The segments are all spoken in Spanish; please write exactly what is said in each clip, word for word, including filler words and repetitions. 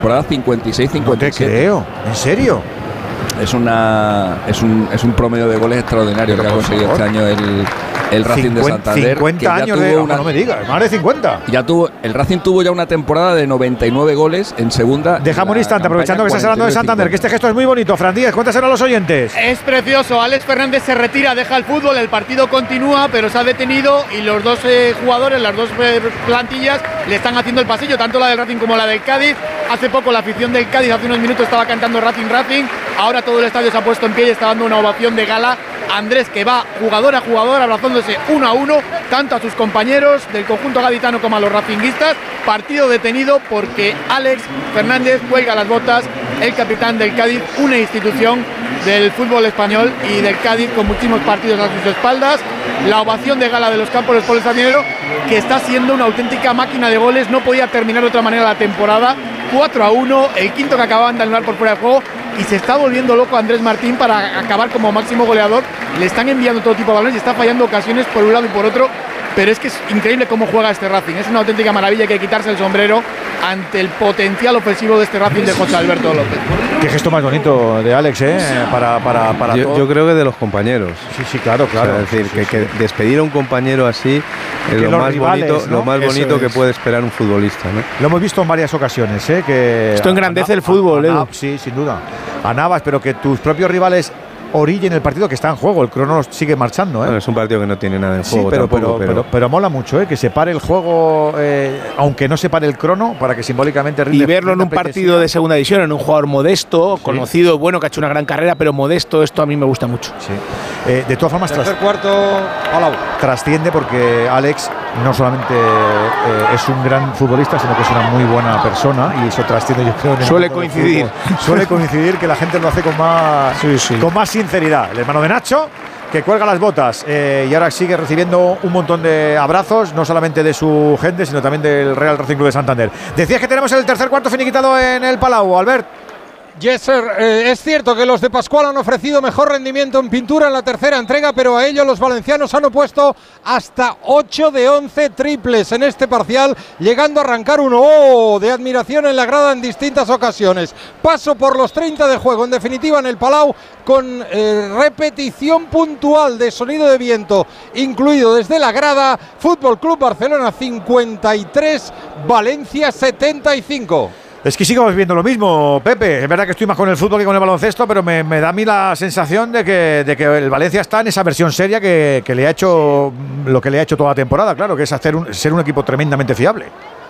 temporada cincuenta y seis cincuenta y siete. No te creo, ¿en serio? Es una es un, es un promedio de goles extraordinario que ha conseguido este año el, el Racing cincuenta, de Santander. cincuenta años de, una, no me digas, más de cincuenta. Ya tuvo, el Racing tuvo ya una temporada de noventa y nueve goles en segunda. Dejamos un instante, aprovechando que estás hablando de Santander, que este gesto es muy bonito. Fran Díez, cuéntaselo a los oyentes. Es precioso, Alex Fernández se retira, deja el fútbol, el partido continúa, pero se ha detenido y los dos eh, jugadores, las dos eh, plantillas, le están haciendo el pasillo, tanto la del Racing como la del Cádiz. Hace poco la afición del Cádiz, hace unos minutos, estaba cantando Racing Racing, ahora todo el estadio se ha puesto en pie y está dando una ovación de gala. Andrés, que va jugador a jugador abrazándose uno a uno, tanto a sus compañeros del conjunto gaditano como a los racinguistas. Partido detenido porque Alex Fernández cuelga las botas, el capitán del Cádiz, una institución del fútbol español y del Cádiz con muchísimos partidos a sus espaldas. La ovación de gala de los campos del pueblo santinero, que está siendo una auténtica máquina de goles, no podía terminar de otra manera la temporada. Cuatro a uno, el quinto que acababan de anular por fuera de juego, y se está volviendo loco Andrés Martín para acabar como máximo goleador. Le están enviando todo tipo de balones y está fallando ocasiones por un lado y por otro, pero es que es increíble cómo juega este Racing. Es una auténtica maravilla, hay que quitarse el sombrero ante el potencial ofensivo de este Racing de José Alberto López. Qué gesto más bonito de Alex, ¿eh? Para, para, para yo, todo. yo creo que de los compañeros. Sí, sí, claro, claro. O sea, es decir, sí, que, sí. que despedir a un compañero así es Que lo los más rivales, bonito, ¿no? lo más bonito Eso que es. puede esperar un futbolista, ¿no? Lo hemos visto en varias ocasiones, ¿eh? Que Esto engrandece a, el fútbol, a, a, Edu. a, sí, sin duda. A Navas, pero que tus propios rivales orillen el partido que está en juego. El crono sigue marchando, ¿eh? Bueno, es un partido que no tiene nada en Sí, juego pero, tampoco, pero, pero, pero, pero mola mucho, ¿eh? Que se pare el juego, eh, aunque no se pare el crono, para que simbólicamente rinde. Y verlo en un partido de segunda división, en un jugador modesto, sí. conocido, bueno, que ha hecho una gran carrera, pero modesto, esto a mí me gusta mucho. Sí. Eh, de todas formas, tercer tras, cuarto, Palau. trasciende porque Alex no solamente eh, es un gran futbolista, sino que es una muy buena persona, y eso trasciende, yo creo, en el Suele mundo del coincidir. fútbol. Suele coincidir que la gente lo hace con más, sí, sí. con más sinceridad. El hermano de Nacho, que cuelga las botas eh, y ahora sigue recibiendo un montón de abrazos, no solamente de su gente, sino también del Real Racing Club de Santander. Decías que tenemos el tercer cuarto finiquitado en el Palau, Albert. Yes, sir. Eh, es cierto que los de Pascual han ofrecido mejor rendimiento en pintura en la tercera entrega, pero a ello los valencianos han opuesto hasta ocho de once triples en este parcial, llegando a arrancar un oh de admiración en la grada en distintas ocasiones. Paso por los treinta de juego, en definitiva en el Palau, con eh, repetición puntual de sonido de viento incluido desde la grada. Fútbol Club Barcelona cincuenta y tres, Valencia setenta y cinco. Es que sigamos viendo lo mismo, Pepe. Es verdad que estoy más con el fútbol que con el baloncesto, pero me, me da a mí la sensación de que, de que el Valencia está en esa versión seria que, que le ha hecho lo que le ha hecho toda la temporada, claro, que es hacer un, ser un equipo tremendamente fiable.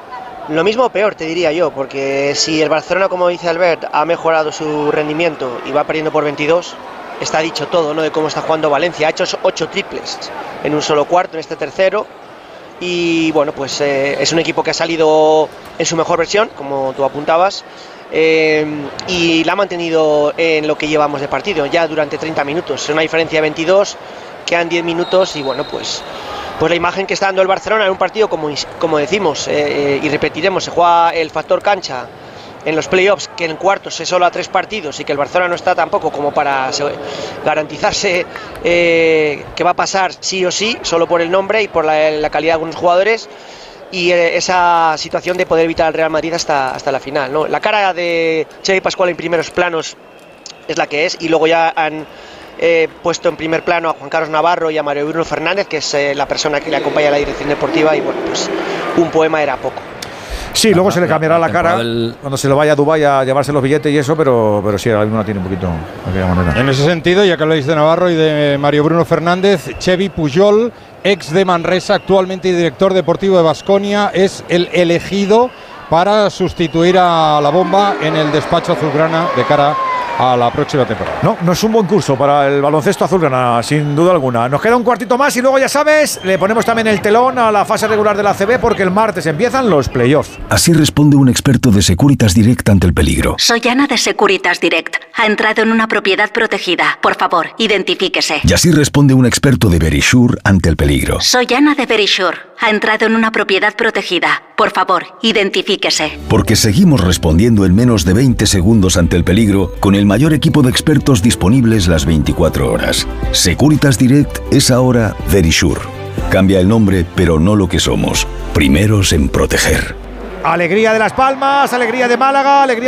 Lo mismo o peor, te diría yo, porque si el Barcelona, como dice Albert, ha mejorado su rendimiento y va perdiendo por veintidós, está dicho todo, ¿no?, de cómo está jugando Valencia. Ha hecho ocho triples en un solo cuarto, en este tercero. Y bueno, pues eh, es un equipo que ha salido en su mejor versión, como tú apuntabas, eh, y la ha mantenido en lo que llevamos de partido, ya durante treinta minutos. Es una diferencia de veintidós, quedan diez minutos y bueno, pues, pues la imagen que está dando el Barcelona en un partido, como, como decimos eh, y repetiremos, se juega el factor cancha en los playoffs, que en cuartos es solo a tres partidos y que el Barcelona no está tampoco como para garantizarse eh, que va a pasar sí o sí, solo por el nombre y por la, la calidad de algunos jugadores, y eh, esa situación de poder evitar al Real Madrid hasta, hasta la final, ¿no? La cara de Xavi Pascual en primeros planos es la que es, y luego ya han eh, puesto en primer plano a Juan Carlos Navarro y a Mario Bruno Fernández, que es eh, la persona que le acompaña a la dirección deportiva, y bueno, pues un poema era poco. Sí, luego se le cambiará la cara cuando se lo vaya a Dubái a llevarse los billetes y eso, pero, pero sí, ahora mismo la tiene un poquito de aquella manera. En ese sentido, ya que habláis de Navarro y de Mario Bruno Fernández, Xevi Pujol, ex de Manresa, actualmente director deportivo de Baskonia, es el elegido para sustituir a la Bomba en el despacho azulgrana de cara a la próxima temporada. No, no es un buen curso para el baloncesto azulgrana, sin duda alguna. Nos queda un cuartito más y luego, ya sabes, le ponemos también el telón a la fase regular de la A C B, porque el martes empiezan los playoffs. Así responde un experto de Securitas Direct ante el peligro. Soy Ana de Securitas Direct. Ha entrado en una propiedad protegida. Por favor, identifíquese. Y así responde un experto de Verisure ante el peligro. Soy Ana de Verisure. Ha entrado en una propiedad protegida. Por favor, identifíquese. Porque seguimos respondiendo en menos de veinte segundos ante el peligro con el mayor equipo de expertos disponibles las veinticuatro horas. Securitas Direct es ahora Verisure. Cambia el nombre, pero no lo que somos. Primeros en proteger. Alegría de Las Palmas, alegría de Málaga, alegría